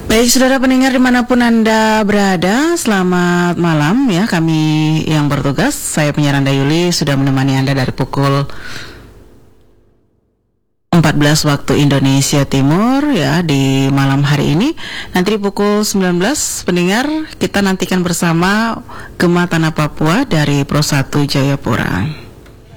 Baik, saudara pendengar dimanapun Anda berada, selamat malam ya. Kami yang bertugas, saya penyiar Anda Yuli, sudah menemani Anda dari pukul 14 waktu Indonesia Timur ya di malam hari ini. Nanti di pukul 19 pendengar kita nantikan bersama Gema Tanah Papua dari Pro 1 Jayapura.